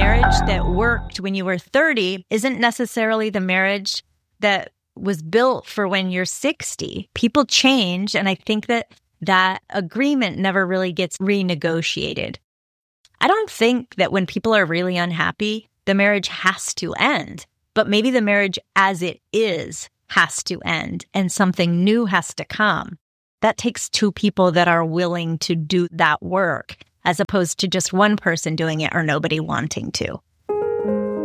marriage that worked when you were 30 isn't necessarily the marriage that was built for when you're 60. People change, and I think that agreement never really gets renegotiated. I don't think that when people are really unhappy, the marriage has to end, but maybe the marriage as it is has to end and something new has to come. That takes two people that are willing to do that work, as opposed to just one person doing it or nobody wanting to.